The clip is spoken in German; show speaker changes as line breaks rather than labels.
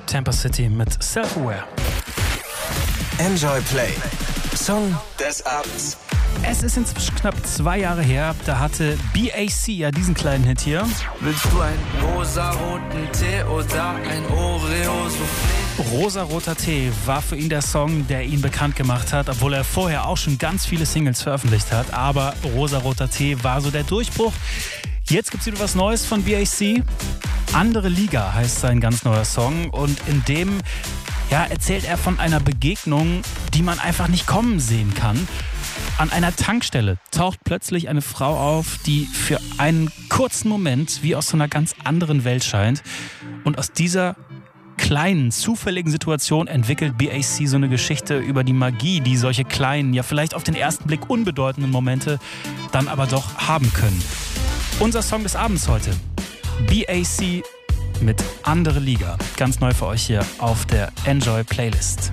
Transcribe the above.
Tampa City mit Self-Aware.
Enjoy Play. Song des Abends.
Es ist inzwischen knapp 2 Jahre her, da hatte BAC ja diesen kleinen Hit hier.
Willst du einen rosaroten Tee oder ein Oreo-Soufflé?
Rosaroter Tee war für ihn der Song, der ihn bekannt gemacht hat, obwohl er vorher auch schon ganz viele Singles veröffentlicht hat. Aber Rosaroter Tee war so der Durchbruch. Jetzt gibt's wieder was Neues von BAC. Andere Liga heißt sein ganz neuer Song und in dem erzählt er von einer Begegnung, die man einfach nicht kommen sehen kann. An einer Tankstelle taucht plötzlich eine Frau auf, die für einen kurzen Moment wie aus so einer ganz anderen Welt scheint. Und aus dieser kleinen, zufälligen Situation entwickelt BAC so eine Geschichte über die Magie, die solche kleinen, ja vielleicht auf den ersten Blick unbedeutenden Momente dann aber doch haben können. Unser Song des Abends heute, BAC mit Andere Liga. Ganz neu für euch hier auf der Enjoy Playlist.